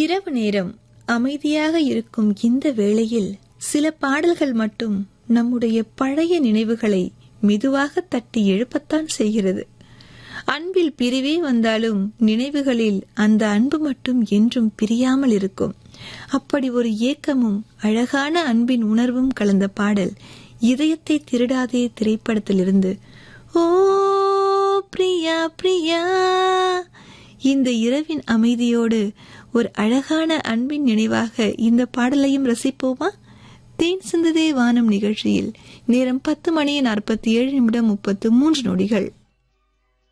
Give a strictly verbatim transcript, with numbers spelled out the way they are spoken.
இரவு நேரம் அமைதியாக இருக்கும் இந்த வேளையில் சில பாடல்கள் மட்டும் நம்முடைய பழைய நினைவுகளை மெதுவாக தட்டி எழுப்பத்தான் செய்கிறது. அன்பில் பிரிவே வந்தாலும் நினைவுகளில் அந்த அன்பு மட்டும் என்றும் பிரியாமல் இருக்கும். அப்படி ஒரு ஏக்கமும் அழகான அன்பின் உணர்வும் கலந்த பாடல் இதயத்தை திருடாதே திரைப்படத்திலிருந்து. ஓ பிரியா பிரியா, இந்த இரவின் அமைதியோடு ஒரு அழகான அன்பின் நினைவாக இந்த பாடலையும் ரசிப்போமா? தேன் சிந்துதே வானம் நிகழ்ச்சியில் நேரம் பத்து மணி நாற்பத்தி ஏழு நிமிடம் முப்பத்து மூன்று நொடிகள்.